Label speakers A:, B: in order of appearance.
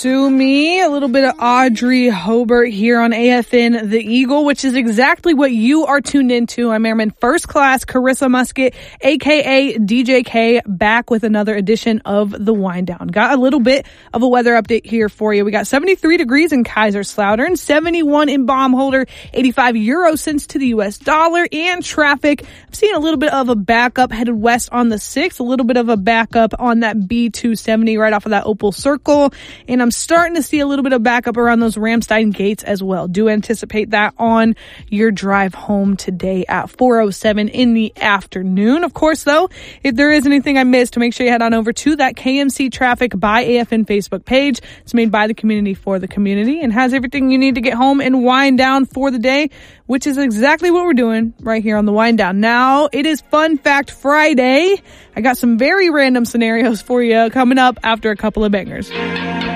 A: Sue Me, a little bit of Audrey Hobart here on AFN The Eagle, which is exactly what you are tuned into. I'm Airman First Class Carissa Musket, aka DJ K, back with another edition of The Wind Down. Got a little bit of a weather update here for you. We got 73 degrees in Kaiserslautern, 71 in Baumholder, 85 euro cents to the US dollar, and traffic. I'm seeing a little bit of a backup headed west on the 6th, a little bit of a backup on that B270 right off of that Opal Circle. And I'm starting to see a little bit of backup around those Ramstein gates as well. Do anticipate that on your drive home today at 4:07 in the afternoon. Of course, though, if there is anything I missed, to make sure you head on over to that KMC Traffic by AFN Facebook page. It's made by the community for the community and has everything you need to get home and wind down for the day, which is exactly what we're doing right here on the Wind Down. Now, it is Fun Fact Friday. I got some very random scenarios for you coming up after a couple of bangers.